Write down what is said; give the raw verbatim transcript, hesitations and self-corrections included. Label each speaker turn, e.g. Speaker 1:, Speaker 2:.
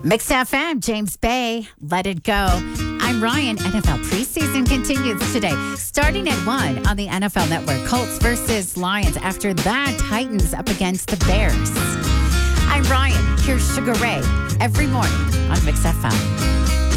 Speaker 1: Mix F M, James Bay, Let It Go. I'm Ryan. N F L preseason continues today. Starting at one on the N F L Network. Colts versus Lions. After that, Titans up against the Bears. I'm Ryan. Here's Sugar Ray every morning on Mix F M.